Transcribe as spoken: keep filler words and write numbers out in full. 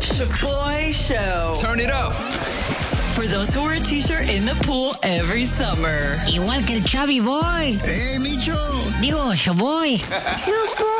Shaboy Show. Turn it up. For those who wear a t-shirt in the pool every summer. Igual que el Chubby Boy. ¡Eh, Micho! Digo, Shaboy.